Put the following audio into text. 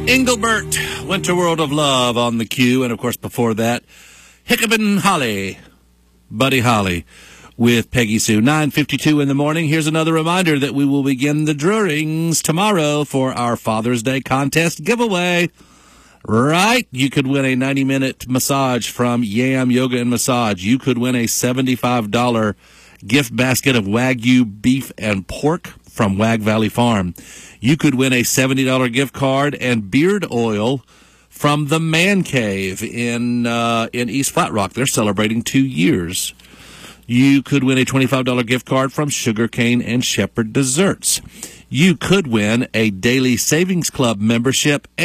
Engelbert, Winter World of Love on the queue. And, of course, before that, Hickman Holly, Buddy Holly with Peggy Sue. 9:52 in the morning. Here's another reminder that we will begin the drawings tomorrow for our Father's Day contest giveaway. Right? You could win a 90-minute massage from Yam Yoga and Massage. You could win a $75 gift basket of Wagyu beef and pork from Wag Valley Farm. You could win a $70 gift card and beard oil from the Man Cave in East Flat Rock. They're celebrating 2 years. You could win a $25 gift card from Sugarcane and Shepherd Desserts. You could win a Daily Savings Club membership